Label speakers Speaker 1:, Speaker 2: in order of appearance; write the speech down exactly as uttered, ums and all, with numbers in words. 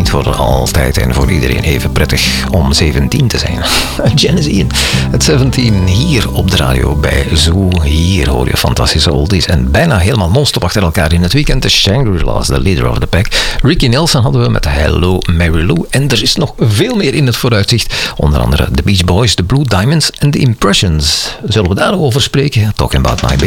Speaker 1: niet voor altijd en voor iedereen even prettig om zeventien te zijn. Genesis, het zeventien hier op de radio bij Zoo. Hier hoor je fantastische oldies en bijna helemaal non-stop achter elkaar in het weekend. De Shangri-La's, de leader of the pack. Ricky Nelson hadden we met Hello Mary Lou. En er is nog veel meer in het vooruitzicht. Onder andere de Beach Boys, de Blue Diamonds en de Impressions. Zullen we daarover spreken? Talking about my baby.